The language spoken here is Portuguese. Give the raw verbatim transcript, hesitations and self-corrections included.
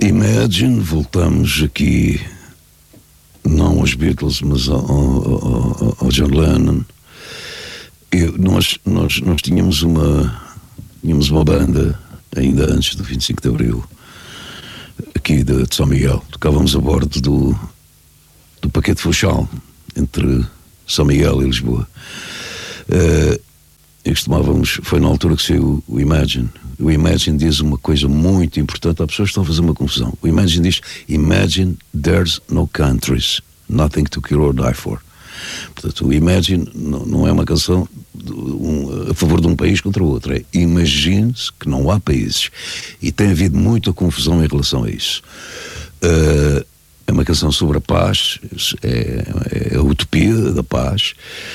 Imagine, voltamos aqui, não aos Beatles, mas ao, ao, ao John Lennon. Eu, nós, nós, nós tínhamos uma, tínhamos uma banda, ainda antes do vinte e cinco de Abril, aqui de, de São Miguel. Tocávamos a bordo do, do Paquete Funchal, entre São Miguel e Lisboa. Uh, e costumávamos, foi na altura que saiu o Imagine. O Imagine diz uma coisa muito importante, há pessoas que estão a fazer uma confusão. O Imagine diz: Imagine there's no countries, nothing to kill or die for. Portanto, o Imagine não, não é uma canção de, um, a favor de um país contra o outro, é imagine-se que não há países. E tem havido muita confusão em relação a isso. Uh, é uma canção sobre a paz, é, é a utopia da paz.